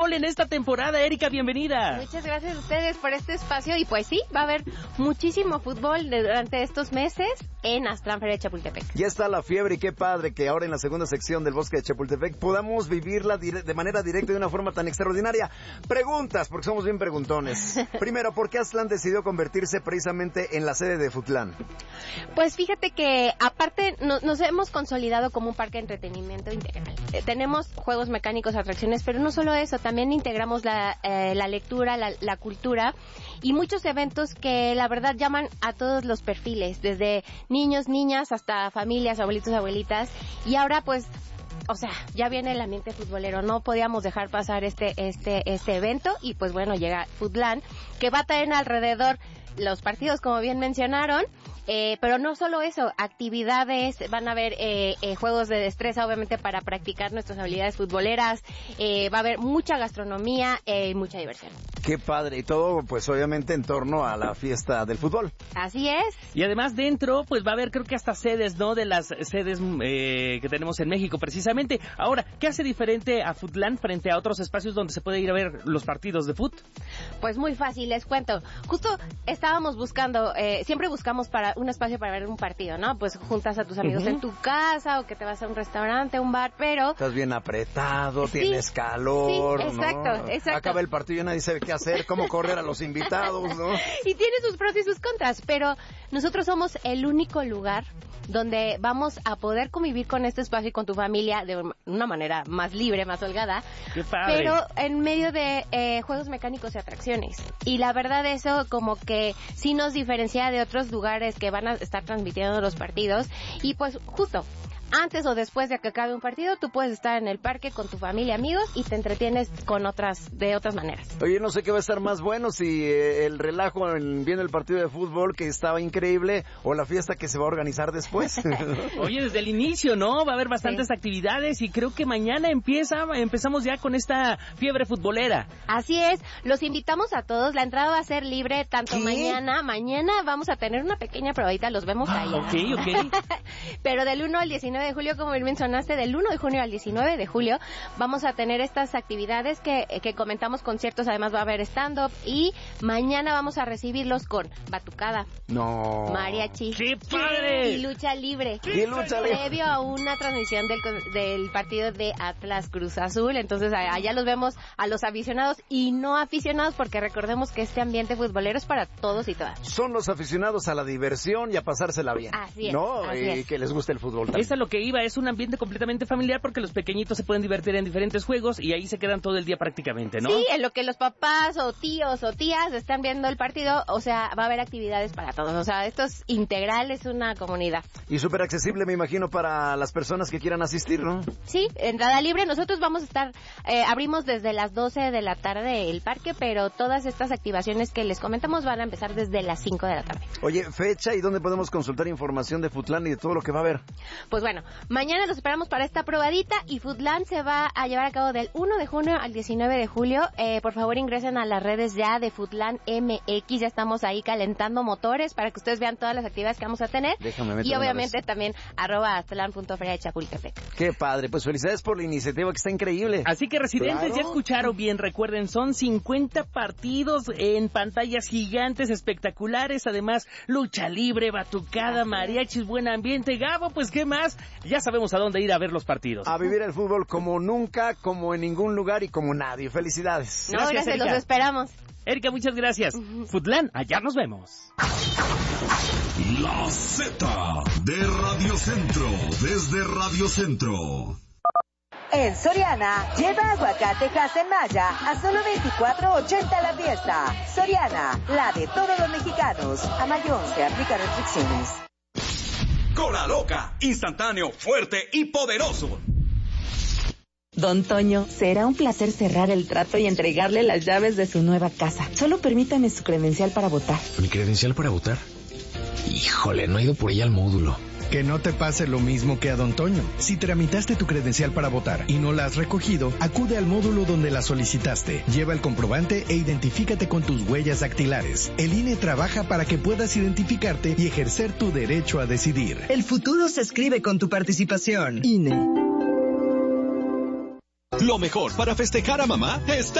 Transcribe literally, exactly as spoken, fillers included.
fútbol en esta temporada. Erika, bienvenida. Muchas gracias a ustedes por este espacio. Y pues sí, va a haber muchísimo fútbol durante estos meses en Aztlán Feria de Chapultepec. Ya está la fiebre y qué padre que ahora en la segunda sección del Bosque de Chapultepec podamos vivirla dire- de manera directa y de una forma tan extraordinaria. Preguntas, porque somos bien preguntones. Primero, ¿por qué Aztlán decidió convertirse precisamente en la sede de Futlán? Pues fíjate que aparte no, nos hemos consolidado como un parque de entretenimiento integral. Eh, tenemos juegos mecánicos, atracciones, pero no solo eso, también integramos la, eh, la lectura, la, la cultura y muchos eventos que la verdad llaman a todos los perfiles, desde niños, niñas, hasta familias, abuelitos, abuelitas. Y ahora pues, o sea, ya viene el ambiente futbolero, no podíamos dejar pasar este este este evento y pues bueno, llega Futlán, que va a traer alrededor los partidos, como bien mencionaron, eh, pero no solo eso, actividades, van a haber eh, eh, juegos de destreza, obviamente, para practicar nuestras habilidades futboleras, eh, va a haber mucha gastronomía y eh, mucha diversión. Qué padre, y todo pues obviamente en torno a la fiesta del fútbol. Así es. Y además dentro, pues va a haber creo que hasta sedes, ¿no? De las sedes eh, que tenemos en México precisamente. Ahora, ¿qué hace diferente a Futlán frente a otros espacios donde se puede ir a ver los partidos de fut? Pues muy fácil, les cuento. Justo estábamos buscando, eh, siempre buscamos para un espacio para ver un partido, ¿no? Pues juntas a tus amigos uh-huh. en tu casa o que te vas a un restaurante, un bar, pero... Estás bien apretado, sí, tienes calor, sí, exacto, ¿no? exacto. Acaba el partido y nadie sabe qué hacer, cómo correr a los invitados, ¿no? Y tiene sus pros y sus contras, pero nosotros somos el único lugar donde vamos a poder convivir con este espacio y con tu familia de una manera más libre, más holgada. ¡Qué padre! Pero en medio de eh, juegos mecánicos y atracciones. Y la verdad eso como que sí nos diferencia de otros lugares que van a estar transmitiendo los partidos. Y pues justo antes o después de que acabe un partido, tú puedes estar en el parque con tu familia, amigos, y te entretienes con otras, de otras maneras. Oye, no sé qué va a estar más bueno, si eh, el relajo en, viendo el partido de fútbol, que estaba increíble, o la fiesta que se va a organizar después. Oye, desde el inicio, ¿no? Va a haber bastantes sí. actividades y creo que mañana empieza, empezamos ya con esta fiebre futbolera. Así es, los invitamos a todos, la entrada va a ser libre tanto ¿Qué? mañana, mañana vamos a tener una pequeña probadita, los vemos ahí. Ok, ok. Pero del uno al diecinueve de julio, como bien mencionaste, del uno de junio al diecinueve de julio, vamos a tener estas actividades que, que comentamos, conciertos, además va a haber stand-up, y mañana vamos a recibirlos con batucada, no, mariachi, ¡qué padre! y lucha libre, y lucha libre, previo a una transmisión del, del partido de Atlas Cruz Azul. Entonces allá los vemos a los aficionados y no aficionados, porque recordemos que este ambiente futbolero es para todos y todas. Son los aficionados a la diversión y a pasársela bien. Así es, ¿no? así y es. que les guste el fútbol también. Esa es lo que iba, es un ambiente completamente familiar porque los pequeñitos se pueden divertir en diferentes juegos y ahí se quedan todo el día prácticamente, ¿no? Sí, en lo que los papás o tíos o tías están viendo el partido, o sea, va a haber actividades para todos, o sea, esto es integral, es una comunidad. Y súper accesible, me imagino, para las personas que quieran asistir, ¿no? Sí, entrada libre, nosotros vamos a estar, eh, abrimos desde las doce de la tarde el parque, pero todas estas activaciones que les comentamos van a empezar desde las cinco de la tarde. Oye, fecha y dónde podemos consultar información de Futlán y de todo lo que va a haber. Pues bueno, mañana los esperamos para esta probadita y Futlán se va a llevar a cabo del uno de junio al diecinueve de julio. Eh, por favor ingresen a las redes ya de Futlán M X, ya estamos ahí calentando motores para que ustedes vean todas las actividades que vamos a tener. Déjame y obviamente también arroba aztlán punto feria de Chapultepec. Qué padre, pues felicidades por la iniciativa que está increíble. Así que residentes, claro, ya escucharon bien, recuerden, son cincuenta partidos en pantallas gigantes espectaculares, además lucha libre, batucada, mariachis, buen ambiente. Gabo, pues qué más, ya sabemos a dónde ir a ver los partidos. A vivir el fútbol como nunca, como en ningún lugar y como nadie. Felicidades. No, gracias, gracias los esperamos. Erika, muchas gracias. Uh-huh. Futlán, allá nos vemos. La Z de Radio Centro, desde Radio Centro. En Soriana, lleva aguacate en Maya a solo veinticuatro ochenta la pieza. Soriana, la de todos los mexicanos. A mayo se aplica restricciones. Cola Loca, instantáneo, fuerte y poderoso. Don Toño, será un placer cerrar el trato y entregarle las llaves de su nueva casa. Solo permítame su credencial para votar. ¿Mi credencial para votar? Híjole, no he ido por ella al módulo. Que no te pase lo mismo que a Don Toño. Si tramitaste tu credencial para votar y no la has recogido, acude al módulo donde la solicitaste. Lleva el comprobante e identifícate con tus huellas dactilares. El I N E trabaja para que puedas identificarte y ejercer tu derecho a decidir. El futuro se escribe con tu participación. I N E. Lo mejor para festejar a mamá está